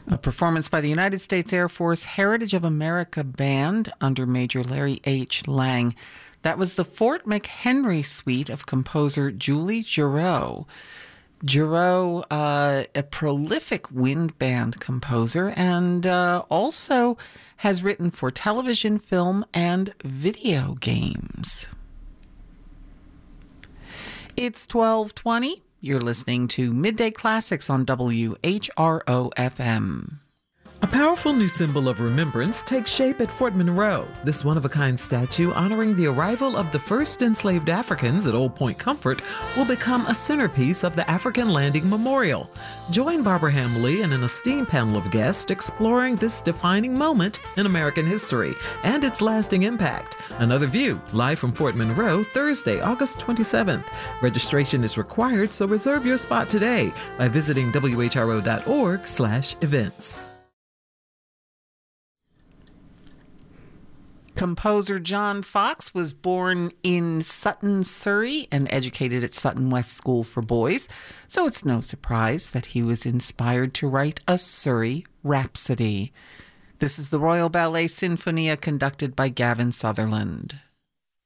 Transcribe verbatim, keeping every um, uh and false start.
A performance by the United States Air Force Heritage of America Band under Major Larry H. Lang. That was the Fort McHenry suite of composer Julie Giroux. Giroux, uh, a prolific wind band composer, and uh, also has written for television, film, and video games. It's twelve twenty. You're listening to Midday Classics on W H R O F M. A powerful new symbol of remembrance takes shape at Fort Monroe. This one-of-a-kind statue honoring the arrival of the first enslaved Africans at Old Point Comfort will become a centerpiece of the African Landing Memorial. Join Barbara Hamley and an esteemed panel of guests exploring this defining moment in American history and its lasting impact. Another View, live from Fort Monroe, Thursday, August twenty-seventh. Registration is required, so reserve your spot today by visiting W H R O dot org slash events. Composer John Fox was born in Sutton, Surrey, and educated at Sutton West School for Boys, so it's no surprise that he was inspired to write a Surrey Rhapsody. This is the Royal Ballet Sinfonia conducted by Gavin Sutherland.